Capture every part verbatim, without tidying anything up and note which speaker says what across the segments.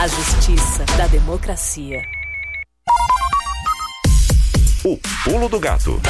Speaker 1: A justiça da democracia.
Speaker 2: O Pulo do Gato.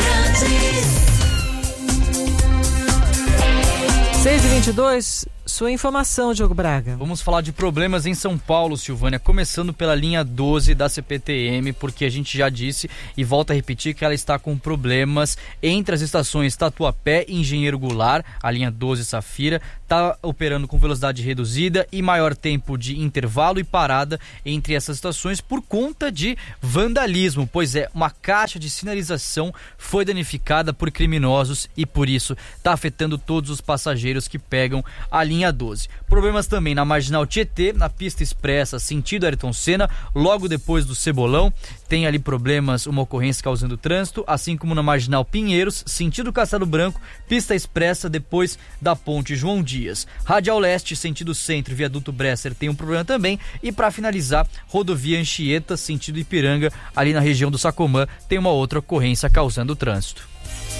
Speaker 3: seis e vinte e dois, sua informação, Diogo Braga.
Speaker 4: Vamos falar de problemas em São Paulo, Silvânia, começando pela linha doze da C P T M, porque a gente já disse e volta a repetir que ela está com problemas entre as estações Tatuapé e Engenheiro Goulart. A linha doze Safira está operando com velocidade reduzida e maior tempo de intervalo e parada entre essas estações por conta de vandalismo, pois é, uma caixa de sinalização foi danificada por criminosos e por isso está afetando todos os passageiros que pegam a linha doze. Problemas também na Marginal Tietê, na pista expressa sentido Ayrton Senna, logo depois do Cebolão, tem ali problemas, uma ocorrência causando trânsito, assim como na Marginal Pinheiros, sentido Castelo Branco, pista expressa depois da ponte João Dias. Radial Leste, sentido centro, viaduto Bresser tem um problema também, e para finalizar, rodovia Anchieta, sentido Ipiranga, ali na região do Sacomã, tem uma outra ocorrência causando trânsito.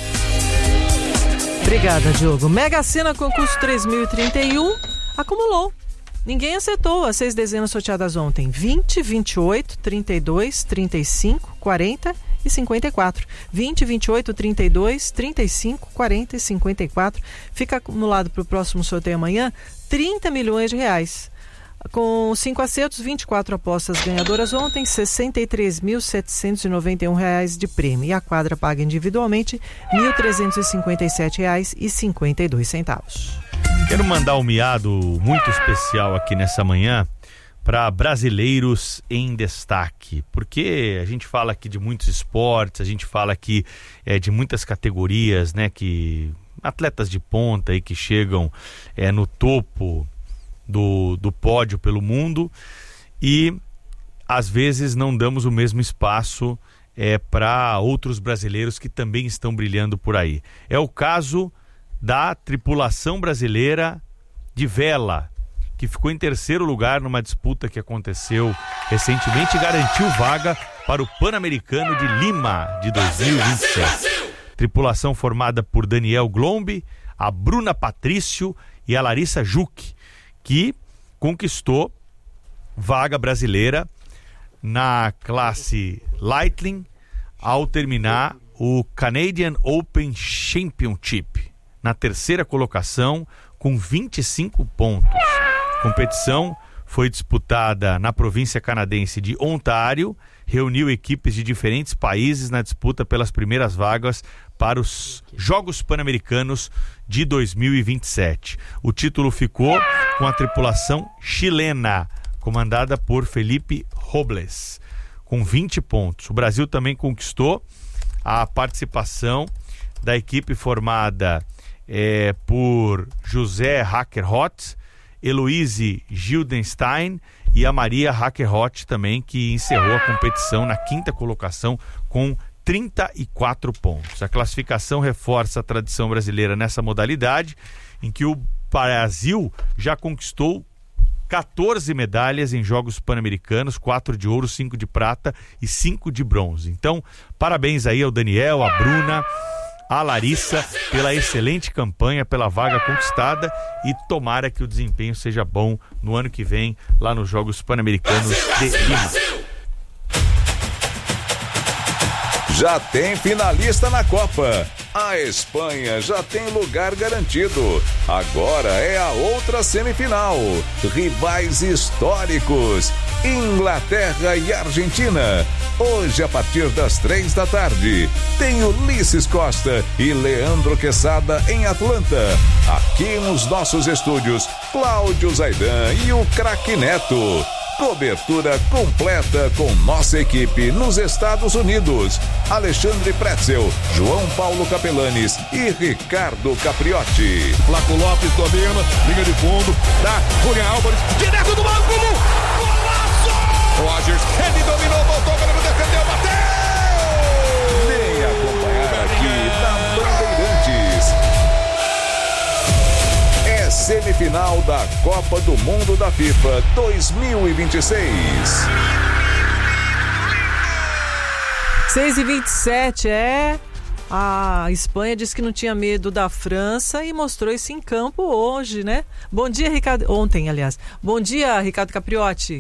Speaker 3: Obrigada, Diogo. Mega Sena concurso três mil e trinta e um acumulou. Ninguém acertou as seis dezenas sorteadas ontem. vinte, vinte e oito, trinta e dois, trinta e cinco, quarenta e cinquenta e quatro. vinte, vinte e oito, trinta e dois, trinta e cinco, quarenta e cinquenta e quatro. Fica acumulado para o próximo sorteio amanhã trinta milhões de reais. Com cinco acertos, vinte e quatro apostas ganhadoras ontem, sessenta e três mil setecentos e noventa e um reais de prêmio. E a quadra paga individualmente mil trezentos e cinquenta e sete reais e cinquenta e dois centavos.
Speaker 5: Quero mandar um miado muito especial aqui nessa manhã para brasileiros em destaque, porque a gente fala aqui de muitos esportes, a gente fala aqui é, de muitas categorias, né, que atletas de ponta aí que chegam é, no topo Do, do pódio pelo mundo e às vezes não damos o mesmo espaço é, para outros brasileiros que também estão brilhando por aí. É o caso da tripulação brasileira de vela, que ficou em terceiro lugar numa disputa que aconteceu recentemente e garantiu vaga para o Pan-Americano de Lima de dois mil e vinte e sete. Tripulação formada por Daniel Glombe, a Bruna Patrício e a Larissa Juque, que conquistou vaga brasileira na classe Lightning ao terminar o Canadian Open Championship, na terceira colocação com vinte e cinco pontos. A competição foi disputada na província canadense de Ontário, reuniu equipes de diferentes países na disputa pelas primeiras vagas para os Jogos Pan-Americanos de dois mil e vinte e sete. O título ficou com a tripulação chilena, comandada por Felipe Robles, com vinte pontos. O Brasil também conquistou a participação da equipe formada é, por José Hackerhot, Heloise Gildenstein e a Maria Hackerhot também, que encerrou a competição na quinta colocação com trinta e quatro pontos. A classificação reforça a tradição brasileira nessa modalidade, em que o Brasil já conquistou quatorze medalhas em Jogos Pan-Americanos, quatro de ouro, cinco de prata e cinco de bronze. Então, parabéns aí ao Daniel, à Bruna, à Larissa pela excelente campanha, pela vaga conquistada, e tomara que o desempenho seja bom no ano que vem lá nos Jogos Pan-Americanos de Lima.
Speaker 2: Já tem finalista na Copa. A Espanha já tem lugar garantido. Agora é a outra semifinal. Rivais históricos: Inglaterra e Argentina. Hoje, a partir das três da tarde, tem Ulisses Costa e Leandro Quesada em Atlanta. Aqui nos nossos estúdios, Cláudio Zaidan e o craque Neto. Cobertura completa com nossa equipe nos Estados Unidos: Alexandre Pretzel, João Paulo Capelanes e Ricardo Capriotti.
Speaker 6: Flaco Lopes domina, linha de fundo, dá Julián Álvares, direto do ângulo, golaço! Rogers, ele dominou, voltou, o goleiro defendeu, bateu!
Speaker 2: Vem acompanhar aqui na Bandeirantes. É semifinal da Copa do Mundo da FIFA dois mil e vinte e seis.
Speaker 3: seis e vinte e sete, é A Espanha disse que não tinha medo da França e mostrou isso em campo hoje, né? Bom dia, Ricardo. Ontem, aliás. Bom dia, Ricardo Capriotti.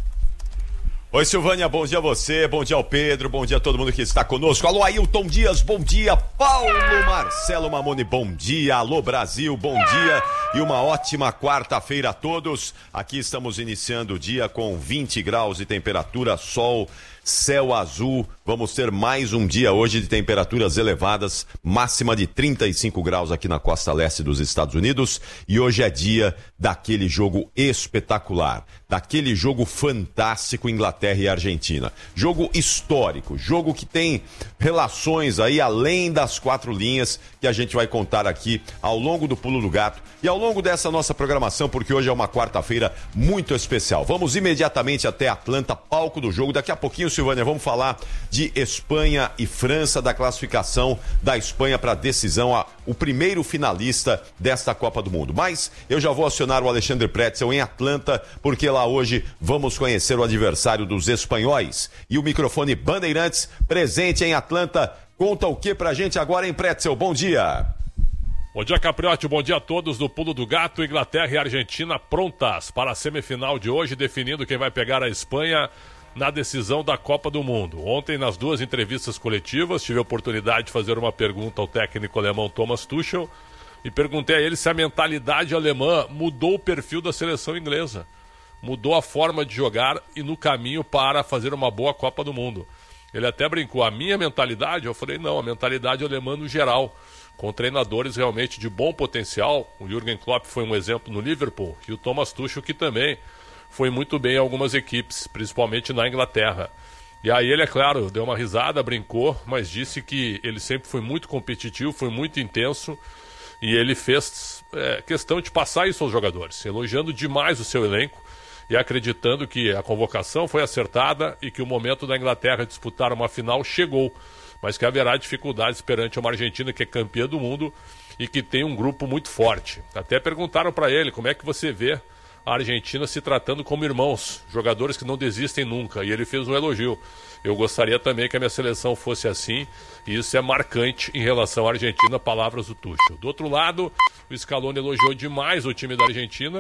Speaker 7: Oi, Silvânia, bom dia a você, bom dia ao Pedro, bom dia a todo mundo que está conosco. Alô, Ailton Dias, bom dia. Paulo Marcelo Mamoni, bom dia. Alô, Brasil, bom dia. E uma ótima quarta-feira a todos. Aqui estamos iniciando o dia com vinte graus de temperatura, sol, céu azul. Vamos ter mais um dia hoje de temperaturas elevadas, máxima de trinta e cinco graus aqui na costa leste dos Estados Unidos. E hoje é dia daquele jogo espetacular, daquele jogo fantástico Inglaterra e Argentina. Jogo histórico, jogo que tem relações aí além das quatro linhas que a gente vai contar aqui ao longo do Pulo do Gato e ao longo dessa nossa programação, porque hoje é uma quarta-feira muito especial. Vamos imediatamente até Atlanta, palco do jogo. Daqui a pouquinho, Silvânia, vamos falar de Espanha e França, da classificação da Espanha para a decisão, a, o primeiro finalista desta Copa do Mundo. Mas eu já vou acionar o Alexandre Pretzel em Atlanta, porque lá hoje vamos conhecer o adversário dos espanhóis. E o microfone Bandeirantes, presente em Atlanta, conta o que pra gente agora, hein, Pretzel? Bom dia!
Speaker 8: Bom dia, Capriotti, bom dia a todos do Pulo do Gato. Inglaterra e Argentina prontas para a semifinal de hoje, definindo quem vai pegar a Espanha na decisão da Copa do Mundo. Ontem, nas duas entrevistas coletivas, tive a oportunidade de fazer uma pergunta ao técnico alemão Thomas Tuchel e perguntei a ele se a mentalidade alemã mudou o perfil da seleção inglesa, mudou a forma de jogar e no caminho para fazer uma boa Copa do Mundo. Ele até brincou, a minha mentalidade, eu falei, não, a mentalidade alemã no geral, com treinadores realmente de bom potencial. O Jürgen Klopp foi um exemplo no Liverpool e o Thomas Tuchel que também foi muito bem em algumas equipes, principalmente na Inglaterra. E aí ele, é claro, deu uma risada, brincou, mas disse que ele sempre foi muito competitivo, foi muito intenso e ele fez é, questão de passar isso aos jogadores, elogiando demais o seu elenco e acreditando que a convocação foi acertada e que o momento da Inglaterra disputar uma final chegou, mas que haverá dificuldades perante uma Argentina que é campeã do mundo e que tem um grupo muito forte. Até perguntaram para ele como é que você vê a Argentina se tratando como irmãos, jogadores que não desistem nunca, e ele fez um elogio. Eu gostaria também que a minha seleção fosse assim, e isso é marcante em relação à Argentina, palavras do Tuchel. Do outro lado, o Scaloni elogiou demais o time da Argentina,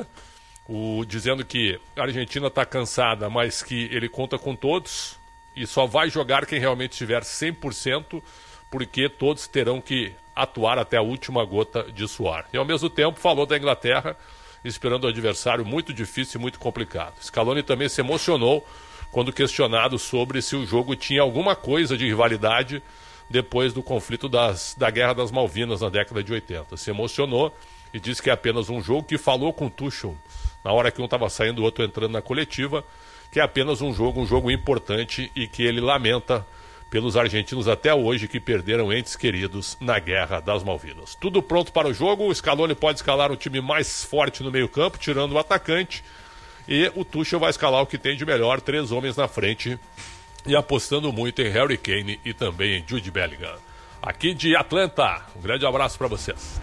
Speaker 8: o, dizendo que a Argentina está cansada, mas que ele conta com todos, e só vai jogar quem realmente estiver cem por cento, porque todos terão que atuar até a última gota de suor. E ao mesmo tempo falou da Inglaterra, esperando o adversário muito difícil e muito complicado. Scaloni também se emocionou quando questionado sobre se o jogo tinha alguma coisa de rivalidade depois do conflito das, da Guerra das Malvinas na década de oitenta. Se emocionou e disse que é apenas um jogo, que falou com o Tuchel na hora que um estava saindo, o outro entrando na coletiva, que é apenas um jogo, um jogo importante e que ele lamenta pelos argentinos até hoje que perderam entes queridos na Guerra das Malvinas. Tudo pronto para o jogo, o Scaloni pode escalar um time mais forte no meio campo, tirando o atacante, e o Tuchel vai escalar o que tem de melhor, três homens na frente, e apostando muito em Harry Kane e também em Jude Bellingham. Aqui de Atlanta, um grande abraço para vocês.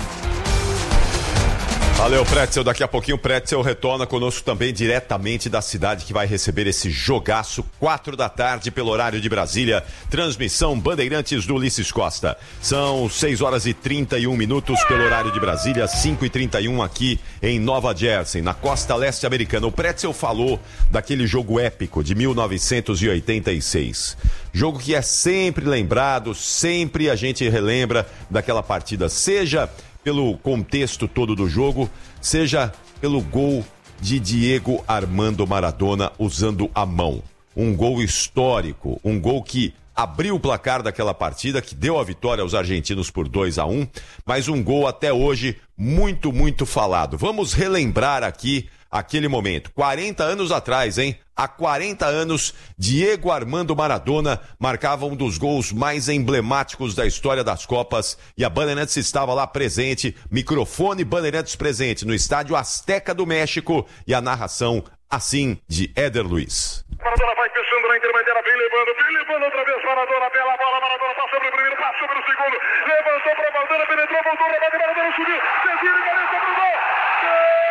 Speaker 7: Valeu, Pretzel. Daqui a pouquinho o Pretzel retorna conosco também diretamente da cidade que vai receber esse jogaço, quatro da tarde pelo horário de Brasília. Transmissão Bandeirantes do Ulisses Costa. São seis horas e trinta e um minutos pelo horário de Brasília, cinco e trinta e um aqui em Nova Jersey, na costa leste americana. O Pretzel falou daquele jogo épico de mil novecentos e oitenta e seis. Jogo que é sempre lembrado, sempre a gente relembra daquela partida, seja pelo contexto todo do jogo, seja pelo gol de Diego Armando Maradona usando a mão. Um gol histórico, um gol que abriu o placar daquela partida, que deu a vitória aos argentinos por dois a um, mas um gol até hoje muito, muito falado. Vamos relembrar aqui aquele momento. quarenta anos atrás, hein? Há quarenta anos, Diego Armando Maradona marcava um dos gols mais emblemáticos da história das Copas e a Bandeirantes estava lá presente, microfone Bandeirantes presente no estádio Azteca do México e a narração assim de Éder Luiz.
Speaker 9: Maradona vai fechando na intermediária, vem levando, vem levando outra vez Maradona, bela bola, Maradona passou pelo primeiro, passou pelo segundo, levantou para Maradona, penetrou, voltou, rebate, Maradona subiu, desvira,